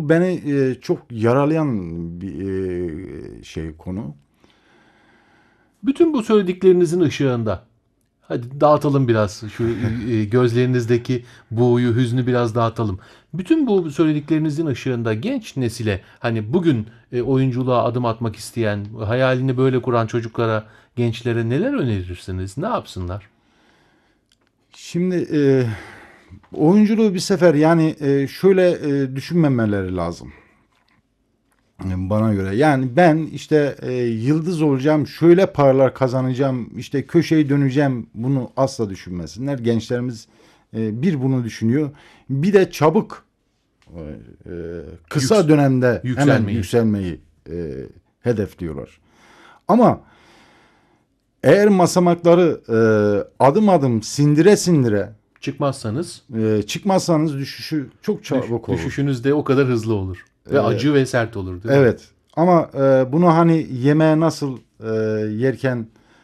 Bu beni çok yaralayan bir konu. Bütün bu söylediklerinizin ışığında, hadi dağıtalım biraz şu gözlerinizdeki buğuyu, hüznü biraz dağıtalım. Bütün bu söylediklerinizin ışığında genç nesile, hani bugün oyunculuğa adım atmak isteyen, hayalini böyle kuran çocuklara, gençlere neler önerirsiniz? Ne yapsınlar? Şimdi oyunculuğu bir sefer yani şöyle düşünmemeleri lazım. Bana göre. Yani ben işte yıldız olacağım, şöyle paralar kazanacağım, işte köşeyi döneceğim. Bunu asla düşünmesinler. Gençlerimiz bir bunu düşünüyor. Bir de çabuk e, e, Yüks kısa dönemde hemen Yükselmeyi. yükselmeyi hedefliyorlar. Ama eğer basamakları adım adım sindire sindire Çıkmazsanız çıkmazsanız düşüşü çok çabuk olur. düşüşünüz de o kadar hızlı olur. Ve E, acı ve sert olur, değil mi? Evet. Ama bunu hani yemeğe nasıl yerken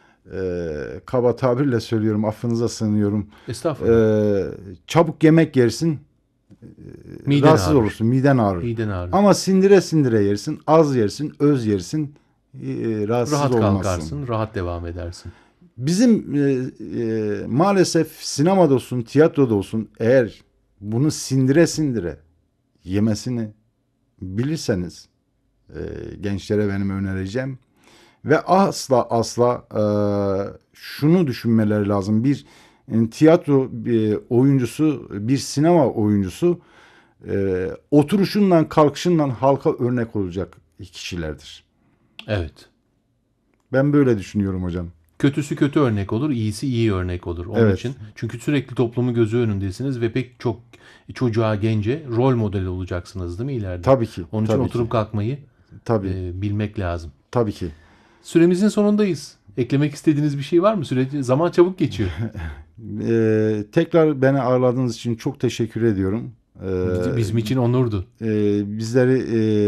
kaba tabirle söylüyorum, affınıza sığınıyorum. Estağfurullah. Çabuk yemek yersin, Miden rahatsız ağrır. olursun, miden ağrır. Miden ağrır. Ama sindire sindire yersin, az yersin, öz yersin, rahatsız Rahat olmazsın. kalkarsın, rahat devam edersin. Bizim maalesef sinemada olsun, tiyatroda olsun, eğer bunu sindire sindire yemesini bilirseniz, gençlere benim önereceğim. Ve asla şunu düşünmeleri lazım. Bir tiyatro oyuncusu, bir sinema oyuncusu oturuşundan, kalkışından halka örnek olacak kişilerdir. Evet. Ben böyle düşünüyorum hocam. Kötüsü kötü örnek olur, iyisi iyi örnek olur. Onun Evet. için, çünkü sürekli toplumun gözü önündesiniz ve pek çok çocuğa, gence rol modeli olacaksınız, değil mi ileride? Tabii ki. Onun için Tabii ki. oturup kalkmayı Tabii. bilmek lazım. Tabii ki. Süremizin sonundayız. Eklemek istediğiniz bir şey var mı? Zaman çabuk geçiyor. Tekrar beni ağırladığınız için çok teşekkür ediyorum. Bizim için onurdu. Bizleri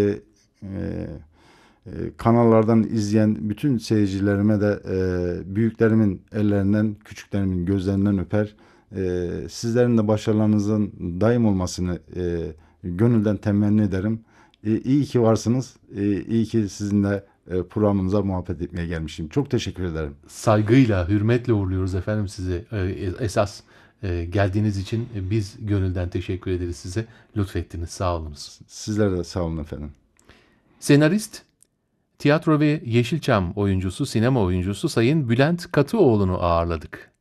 kanallardan izleyen bütün seyircilerime de büyüklerimin ellerinden, küçüklerimin gözlerinden öper. Sizlerin de başarılarınızın daim olmasını gönülden temenni ederim. İyi ki varsınız. İyi ki sizinle programınıza muhabbet etmeye gelmişim. Çok teşekkür ederim. Saygıyla, hürmetle uğurluyoruz efendim sizi. Esas geldiğiniz için biz gönülden teşekkür ederiz size. Lütfettiniz, sağ olunuz. Sizler de sağ olun efendim. Senarist, tiyatro ve Yeşilçam oyuncusu, sinema oyuncusu Sayın Bülent Katıoğlu'nu ağırladık.